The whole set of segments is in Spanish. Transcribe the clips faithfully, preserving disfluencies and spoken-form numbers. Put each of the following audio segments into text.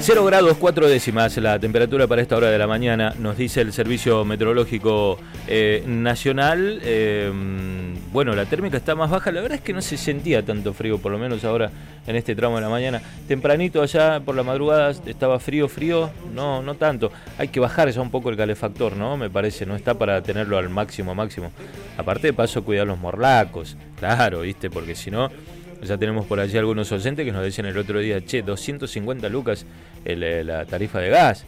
cero grados cuatro décimas la temperatura para esta hora de la mañana, nos dice el Servicio Meteorológico eh, Nacional. Eh, bueno, la térmica está más baja, la verdad es que no se sentía tanto frío, por lo menos ahora en este tramo de la mañana. Tempranito allá por la madrugada estaba frío, frío, no, no tanto. Hay que bajar ya un poco el calefactor, ¿no? Me parece, no está para tenerlo al máximo, máximo. Aparte de paso, cuidar los morlacos, claro, ¿viste? Porque si no... Ya tenemos por allí algunos oyentes que nos decían el otro día, che, doscientas cincuenta lucas el, la tarifa de gas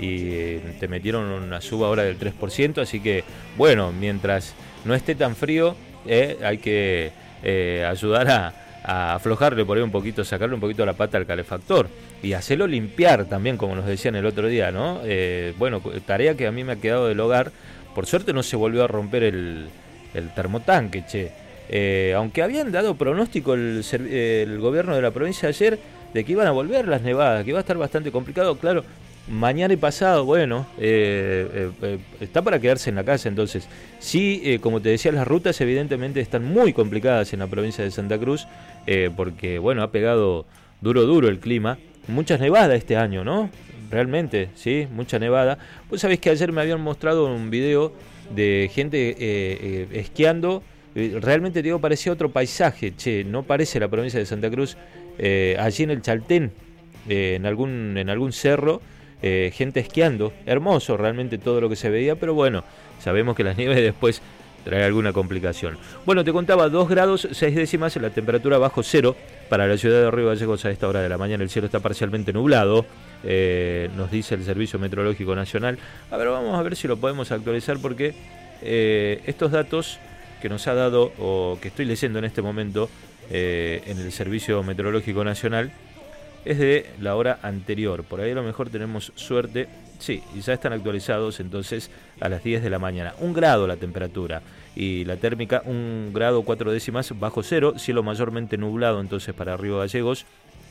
y te metieron una suba ahora del tres por ciento, así que bueno, mientras no esté tan frío, eh, hay que eh, ayudar a, a aflojarle por ahí un poquito, sacarle un poquito la pata al calefactor y hacerlo limpiar también, como nos decían el otro día, ¿no? Eh, bueno, tarea que a mí me ha quedado del hogar, por suerte no se volvió a romper el, el termotanque, che. Eh, aunque habían dado pronóstico el, el gobierno de la provincia ayer de que iban a volver las nevadas, que iba a estar bastante complicado, claro, mañana y pasado, bueno, eh, eh, eh, está para quedarse en la casa, entonces, sí, eh, como te decía, las rutas evidentemente están muy complicadas en la provincia de Santa Cruz, eh, porque, bueno, ha pegado duro, duro el clima, muchas nevadas este año, ¿no? Realmente, sí, mucha nevada. Vos sabés que ayer me habían mostrado un video de gente eh, eh, esquiando. Realmente, digo, parecía otro paisaje, che, no parece la provincia de Santa Cruz, eh, allí en el Chaltén, eh, en algún en algún cerro, eh, gente esquiando, hermoso realmente todo lo que se veía, pero bueno, sabemos que la nieve después trae alguna complicación. Bueno, te contaba, dos grados seis décimas la temperatura bajo cero para la ciudad de Río Gallegos a esta hora de la mañana, el cielo está parcialmente nublado, eh, nos dice el Servicio Meteorológico Nacional. A ver, vamos a ver si lo podemos actualizar porque eh, estos datos que nos ha dado, o que estoy leyendo en este momento eh, en el Servicio Meteorológico Nacional, es de la hora anterior. Por ahí a lo mejor tenemos suerte. Sí, y ya están actualizados entonces a las diez de la mañana. Un grado la temperatura y la térmica, un grado cuatro décimas bajo cero, cielo mayormente nublado entonces para Río Gallegos,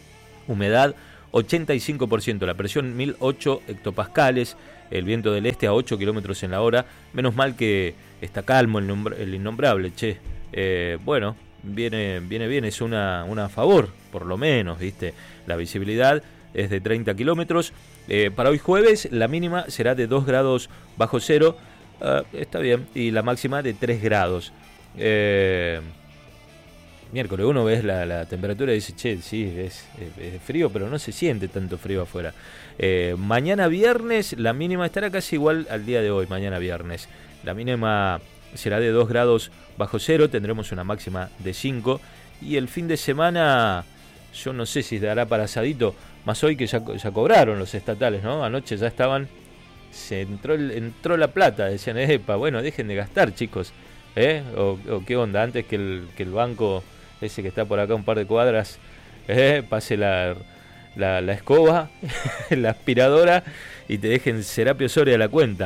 humedad ochenta y cinco por ciento, la presión mil ocho hectopascales, el viento del este a ocho kilómetros en la hora, menos mal que está calmo el, nombr- el innombrable, che. Eh, bueno, viene, viene bien, es una, una a favor, por lo menos, ¿viste? La visibilidad es de treinta kilómetros. Eh, para hoy jueves la mínima será de dos grados bajo cero, uh, está bien, y la máxima de tres grados. Eh, miércoles uno ves la, la temperatura y dice, che, sí, es, es, es frío, pero no se siente tanto frío afuera. Eh, mañana viernes la mínima estará casi igual al día de hoy, mañana viernes. La mínima será de dos grados bajo cero, tendremos una máxima de cinco. Y el fin de semana, yo no sé si dará para asadito, más hoy que ya, ya cobraron los estatales, ¿no? Anoche ya estaban, se entró, el, entró la plata, decían, epa, bueno, dejen de gastar, chicos. ¿Eh? O, o qué onda, antes que el, que el banco ese que está por acá un par de cuadras, eh, pase la, la, la escoba, la aspiradora y te dejen Serapio Soria la cuenta.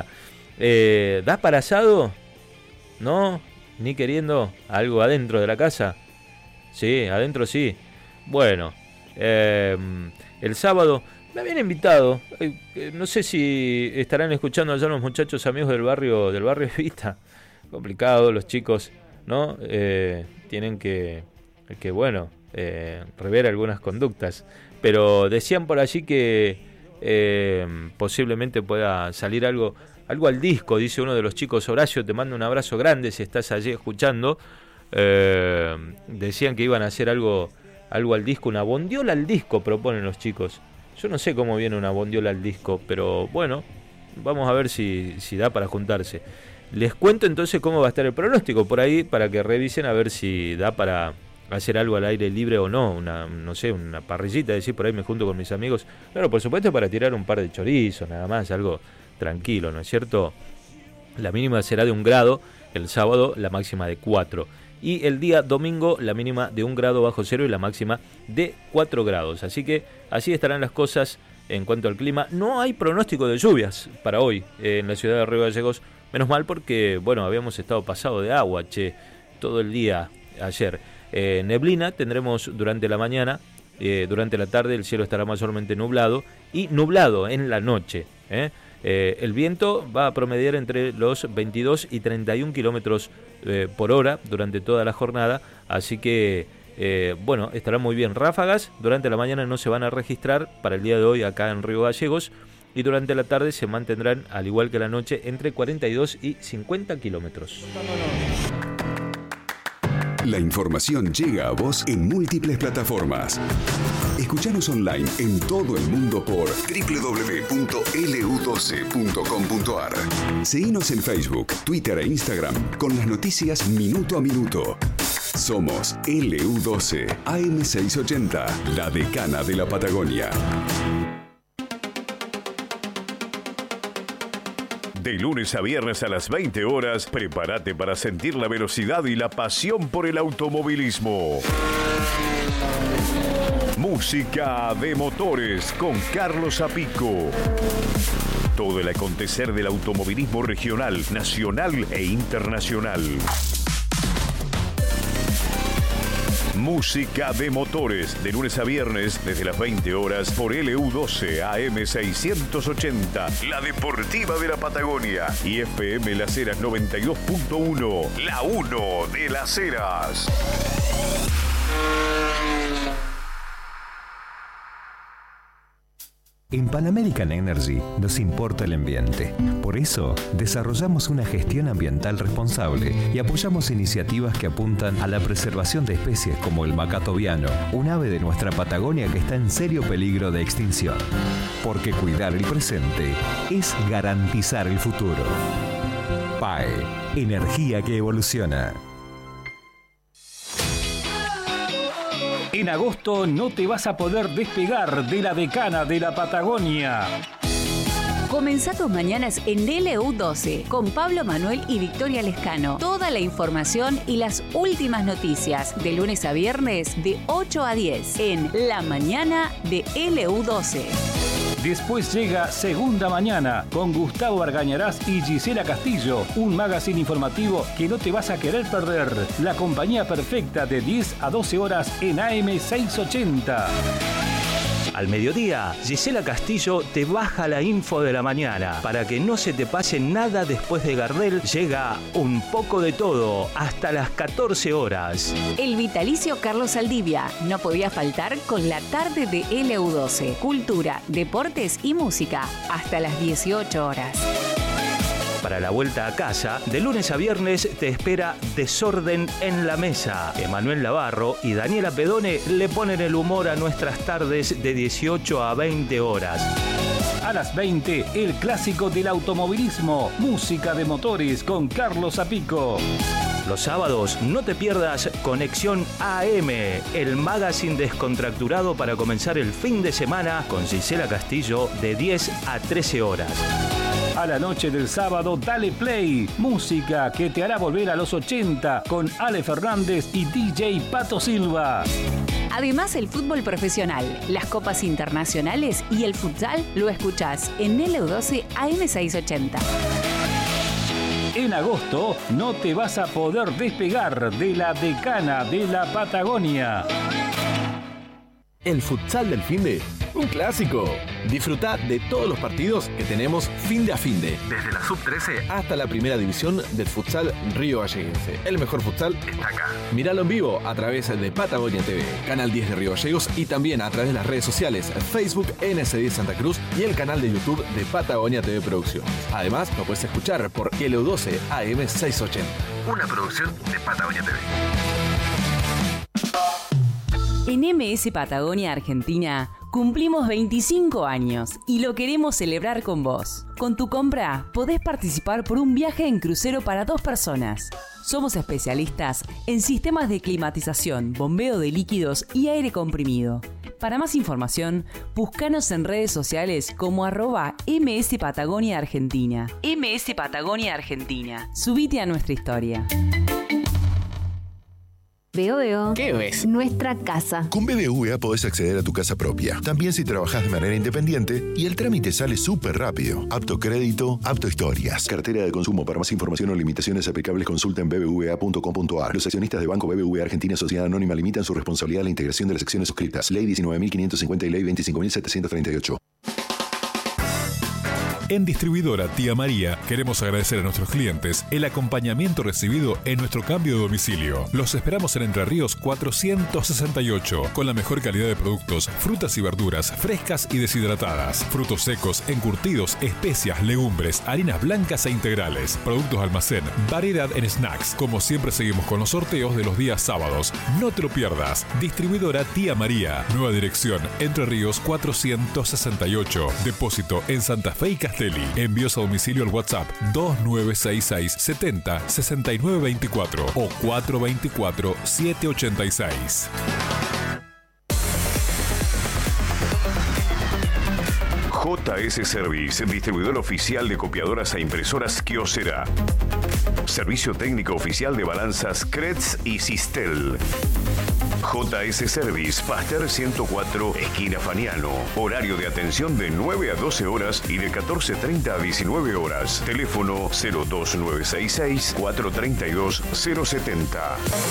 Eh, ¿Das para asado? ¿No? ¿Ni queriendo algo adentro de la casa? Sí, adentro sí. Bueno, eh, el sábado me habían invitado, eh, no sé si estarán escuchando allá los muchachos amigos del barrio, del barrio Vista. Complicado, los chicos, ¿no? Eh, tienen que, que bueno, eh, rever algunas conductas. Pero decían por allí que eh, posiblemente pueda salir algo, algo al disco, dice uno de los chicos. Horacio, te mando un abrazo grande si estás allí escuchando. Eh, decían que iban a hacer algo, algo al disco, una bondiola al disco, proponen los chicos. Yo no sé cómo viene una bondiola al disco, pero bueno, vamos a ver si, si da para juntarse. Les cuento entonces cómo va a estar el pronóstico por ahí para que revisen a ver si da para hacer algo al aire libre o no, una, no sé, una parrillita, decir, por ahí me junto con mis amigos. Claro, por supuesto para tirar un par de chorizos, nada más, algo tranquilo, ¿no es cierto? La mínima será de un grado, el sábado la máxima de cuatro. Y el día domingo la mínima de un grado bajo cero y la máxima de cuatro grados. Así que así estarán las cosas en cuanto al clima. No hay pronóstico de lluvias para hoy eh, en la ciudad de Río Gallegos. Menos mal porque, bueno, habíamos estado pasado de agua, che, todo el día ayer. Eh, neblina tendremos durante la mañana, eh, durante la tarde el cielo estará mayormente nublado y nublado en la noche. ¿eh? Eh, el viento va a promediar entre los veintidós y treinta y un kilómetros eh, por hora durante toda la jornada, así que Eh, bueno, estará muy bien. Ráfagas durante la mañana no se van a registrar para el día de hoy acá en Río Gallegos, y durante la tarde se mantendrán, al igual que la noche, entre cuarenta y dos y cincuenta kilómetros. La información llega a vos en múltiples plataformas. Escuchanos online en todo el mundo por doble u doble u doble u punto ele u doce punto com punto a r. Seguinos en Facebook, Twitter e Instagram con las noticias minuto a minuto. Somos ele u doce A M seiscientos ochenta, la decana de la Patagonia. De lunes a viernes a las veinte horas, prepárate para sentir la velocidad y la pasión por el automovilismo. Música de motores con Carlos Apico. Todo el acontecer del automovilismo regional, nacional e internacional. Música de motores, de lunes a viernes, desde las veinte horas, por ele u doce A M seiscientos ochenta, la deportiva de la Patagonia, y F M Las Heras noventa y dos punto uno, la uno de Las Heras. En Pan American Energy nos importa el ambiente. Por eso, desarrollamos una gestión ambiental responsable y apoyamos iniciativas que apuntan a la preservación de especies como el macato viano, un ave de nuestra Patagonia que está en serio peligro de extinción. Porque cuidar el presente es garantizar el futuro. P A E, energía que evoluciona. En agosto no te vas a poder despegar de la decana de la Patagonia. Comenzá tus mañanas en ele u doce con Pablo Manuel y Victoria Lescano. Toda la información y las últimas noticias de lunes a viernes de ocho a diez en La Mañana de ele u doce. Después llega Segunda Mañana con Gustavo Argañarás y Gisela Castillo, un magazine informativo que no te vas a querer perder. La compañía perfecta de diez a doce horas en A M seiscientos ochenta. Al mediodía, Gisela Castillo te baja la info de la mañana. Para que no se te pase nada después de Gardel, llega Un Poco de Todo hasta las catorce horas. El vitalicio Carlos Saldivia no podía faltar con la tarde de ele u doce. Cultura, deportes y música hasta las dieciocho horas. Para la vuelta a casa, de lunes a viernes te espera Desorden en la Mesa. Emanuel Navarro y Daniela Pedone le ponen el humor a nuestras tardes de dieciocho a veinte horas. A las veinte, el clásico del automovilismo, Música de Motores con Carlos Apico. Los sábados no te pierdas Conexión A M, el magazine descontracturado para comenzar el fin de semana con Gisela Castillo de diez a trece horas. A la noche del sábado, dale play. Música que te hará volver a los ochenta con Ale Fernández y D J Pato Silva. Además, el fútbol profesional, las copas internacionales y el futsal lo escuchás en ele u doce A M seiscientos ochenta. En agosto no te vas a poder despegar de la decana de la Patagonia. El futsal del finde, un clásico. Disfruta de todos los partidos que tenemos fin de a fin de, desde la sub trece hasta la primera división del futsal río galleguense. El mejor futsal está acá. Míralo en vivo a través de Patagonia T V, Canal diez de Río Gallegos, y también a través de las redes sociales Facebook N S diez Santa Cruz y el canal de YouTube de Patagonia T V Producciones. Además, lo puedes escuchar por ele u doce A M seiscientos ochenta, una producción de Patagonia T V. En M S Patagonia Argentina cumplimos veinticinco años y lo queremos celebrar con vos. Con tu compra podés participar por un viaje en crucero para dos personas. Somos especialistas en sistemas de climatización, bombeo de líquidos y aire comprimido. Para más información, búscanos en redes sociales como arroba M S Patagonia Argentina. M S Patagonia Argentina. Subite a nuestra historia. Veo, veo. ¿Qué ves? Nuestra casa. Con B B V A podés acceder a tu casa propia, también si trabajás de manera independiente, y el trámite sale súper rápido. Apto crédito, apto historias. Cartera de consumo. Para más información o limitaciones aplicables, consulta en b b v a punto com punto a r. Los accionistas de Banco B B V A Argentina Sociedad Anónima limitan su responsabilidad a la integración de las acciones suscritas. Ley diecinueve mil quinientos cincuenta y Ley veinticinco mil setecientos treinta y ocho. En Distribuidora Tía María queremos agradecer a nuestros clientes el acompañamiento recibido en nuestro cambio de domicilio. Los esperamos en Entre Ríos cuatrocientos sesenta y ocho, con la mejor calidad de productos, frutas y verduras frescas y deshidratadas, frutos secos, encurtidos, especias, legumbres, harinas blancas e integrales, productos almacén, variedad en snacks. Como siempre seguimos con los sorteos de los días sábados. No te lo pierdas. Distribuidora Tía María. Nueva dirección, Entre Ríos cuatrocientos sesenta y ocho. Depósito en Santa Fe y Castelli. Envíos a domicilio al WhatsApp dos nueve seis seis setenta sesenta y nueve veinticuatro o cuatro veinticuatro siete ochenta y seis. J S Service, distribuidor oficial de copiadoras e impresoras Kyocera. Servicio técnico oficial de balanzas Kretz y Sistel. J S Service, Pasteur ciento cuatro, esquina Faniano. Horario de atención de nueve a doce horas y de catorce treinta a diecinueve horas. Teléfono cero dos nueve seis seis cuatro tres dos cero siete cero.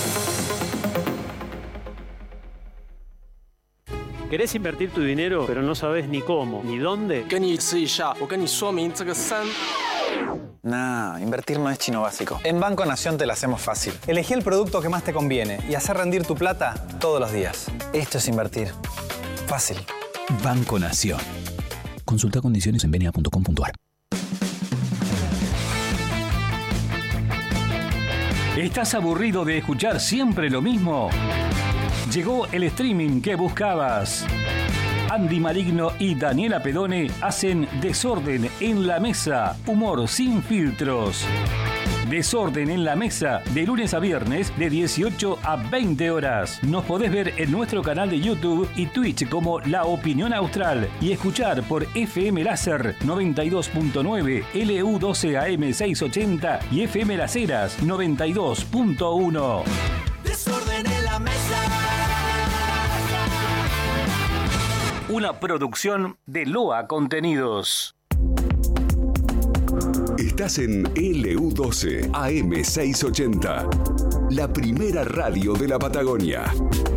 ¿Querés invertir tu dinero, pero no sabes ni cómo, ni dónde? Nah, invertir no es chino básico. En Banco Nación te lo hacemos fácil. Elegí el producto que más te conviene y hacer rendir tu plata todos los días. Esto es invertir. Fácil. Banco Nación. Consulta condiciones en b n a punto com punto a r. ¿Estás aburrido de escuchar siempre lo mismo? Llegó el streaming que buscabas. Andy Maligno y Daniela Pedone hacen Desorden en la Mesa, humor sin filtros. Desorden en la Mesa, de lunes a viernes, de dieciocho a veinte horas. Nos podés ver en nuestro canal de YouTube y Twitch como La Opinión Austral y escuchar por F M Láser noventa y dos punto nueve, L U doce A M seiscientos ochenta y F M Las Heras noventa y dos punto uno. Desorden en la Mesa. Una producción de Loa Contenidos. Estás en L U doce A M seiscientos ochenta, la primera radio de la Patagonia.